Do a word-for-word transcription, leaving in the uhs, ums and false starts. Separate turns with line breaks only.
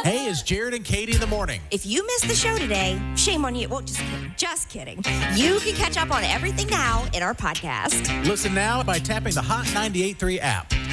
Hey, it's Jared and Katie in the morning.
If you missed the show today, shame on you. Well, just kidding. Just kidding. You can catch up on everything now in our podcast.
Listen now by tapping the Hot ninety-eight point three app.